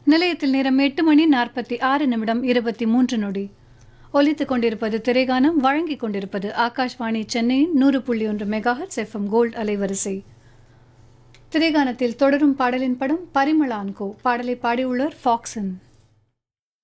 நிலையத்தில் நேரம் 8:46 ஒலித்துக் கொண்டிருப்பது திரைகானம். வழங்கிக் கொண்டிருப்பது ஆகாஷ்வாணி சென்னையின் 100.1 மெகாஹெர்ட்ஸ் எஃப்எம் கோல்ட் அலைவரிசை. திரைகானத்தில் தொடரும் பாடலின் படம் பரிமளான்கோ. பாடலை பாடியுள்ளார் ஃபாக்சன்.